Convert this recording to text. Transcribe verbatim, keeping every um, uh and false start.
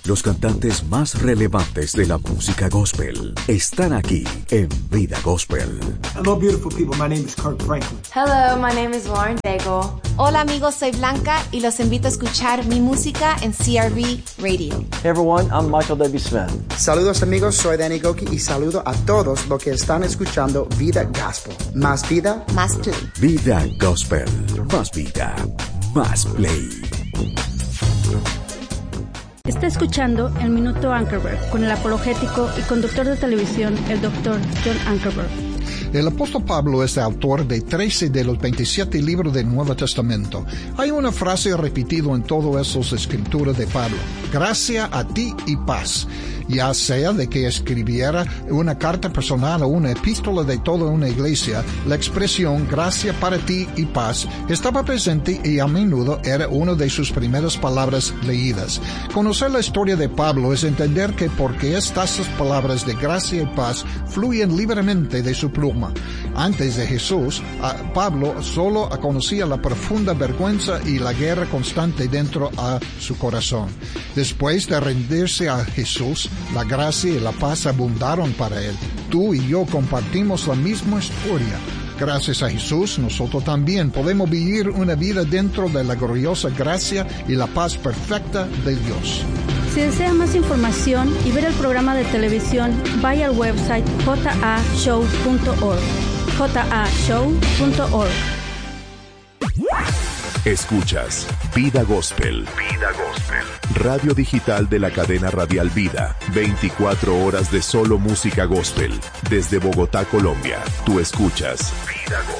Los cantantes más relevantes de la música gospel están aquí en Vida Gospel. Hello, beautiful people. My name is Kirk Franklin. Hello, my name is Lauren Daigle. Hola amigos, soy Blanca y los invito a escuchar mi música en C R V Radio. Hey everyone, I'm Michael W. Smith. Saludos amigos, soy Danny Goki y saludo a todos los que están escuchando Vida Gospel. Más vida, más play. Vida Gospel. Más vida, más play. Está escuchando El Minuto Ankerberg con el apologético y conductor de televisión, el doctor John Ankerberg. El apóstol Pablo es el autor de trece de los veintisiete libros del Nuevo Testamento. Hay una frase repetida en todas esas escrituras de Pablo: gracia a ti y paz. Ya sea de que escribiera una carta personal o una epístola de toda una iglesia, la expresión gracia para ti y paz estaba presente y a menudo era una de sus primeras palabras leídas. Conocer la historia de Pablo es entender que porque estas palabras de gracia y paz fluyen libremente de su pluma. Antes de Jesús, Pablo solo conocía la profunda vergüenza y la guerra constante dentro a su corazón. Después de rendirse a Jesús, la gracia y la paz abundaron para él. Tú y yo compartimos la misma historia. Gracias a Jesús, nosotros también podemos vivir una vida dentro de la gloriosa gracia y la paz perfecta de Dios. Si desea más información y ver el programa de televisión, vaya al website j a show punto org. j a show punto org. Escuchas Vida Gospel. Vida Gospel. Radio digital de la cadena radial Vida. veinticuatro horas de solo música gospel. Desde Bogotá, Colombia. Tú escuchas Vida Gospel.